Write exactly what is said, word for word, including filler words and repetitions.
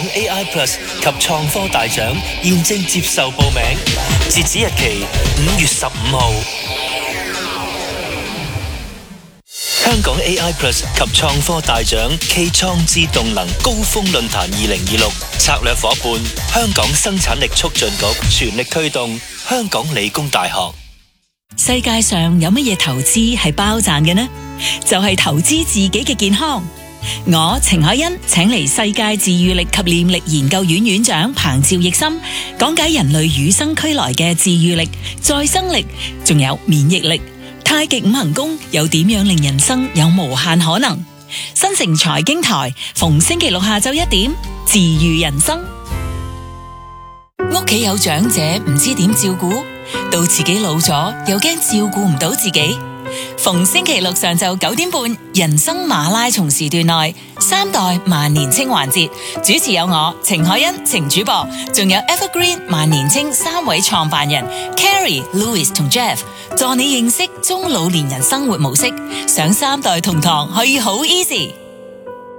港 A I Plus 及創科大獎現正接受報名，截止日期五月十五號。香港 A I Plus 及創科大獎暨創智動能高峰論壇二零二六策略夥伴香港生產力促進局全力推動香港理工大學。 世界上有乜嘢投資係包賺嘅呢？就係投資自己嘅健康。我程海欣請嚟世界治癒力及念力研究院院長彭趙奕森講解人類與生俱來嘅治癒力、再生力，仲有免疫力。太極五行功又點樣令人生有無限可能？新城財經台逢星期六下晝一點，治癒人生。屋企有長者唔知點照顧，到自己老咗又驚照顧唔到自己。逢星期六上晝九點半，人生馬拉松時段內三代萬年青環節，主持有我程海欣、程主播，仲有 Evergreen 萬年青三位創辦人 Carrie、Louis 同 Jeff， 助你認識中老年人生活模式。上三代同堂可以好 easy。